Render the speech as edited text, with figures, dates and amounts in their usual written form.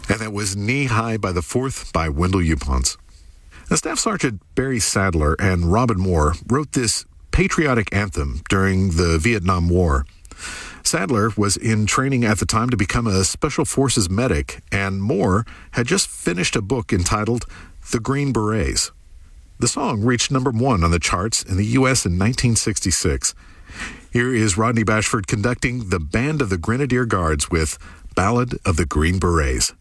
And that was Knee High by the Fourth by Wendell Upons. Now, Staff Sergeant Barry Sadler and Robin Moore wrote this patriotic anthem during the Vietnam War. Sadler was in training at the time to become a Special Forces medic, and Moore had just finished a book entitled The Green Berets. The song reached number 1 on the charts in the U.S. in 1966. Here is Rodney Bashford conducting the Band of the Grenadier Guards with Ballad of the Green Berets.